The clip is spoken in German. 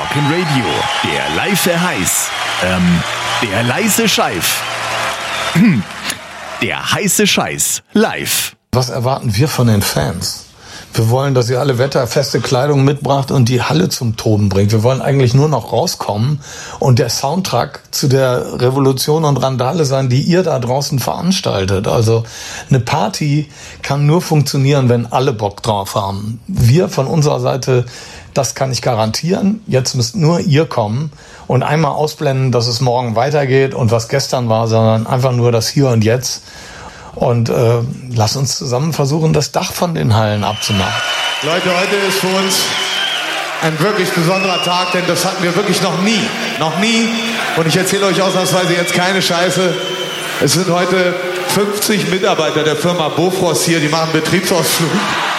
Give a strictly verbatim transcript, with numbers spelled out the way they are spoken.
Rock'n'Radio, der Leife heiß. Ähm, der leise Scheif. Der heiße Scheiß live. Was erwarten wir von den Fans? Wir wollen, dass ihr alle wetterfeste Kleidung mitbracht und die Halle zum Toben bringt. Wir wollen eigentlich nur noch rauskommen und der Soundtrack zu der Revolution und Randale sein, die ihr da draußen veranstaltet. Also eine Party kann nur funktionieren, wenn alle Bock drauf haben. Wir von unserer Seite, das kann ich garantieren. Jetzt müsst nur ihr kommen und einmal ausblenden, dass es morgen weitergeht und was gestern war, sondern einfach nur das Hier und Jetzt. Und äh, lass uns zusammen versuchen, das Dach von den Hallen abzumachen. Leute, heute ist für uns ein wirklich besonderer Tag, denn das hatten wir wirklich noch nie. Noch nie. Und ich erzähle euch ausnahmsweise jetzt keine Scheiße. Es sind heute fünfzig Mitarbeiter der Firma Bofrost hier, die machen Betriebsausflug.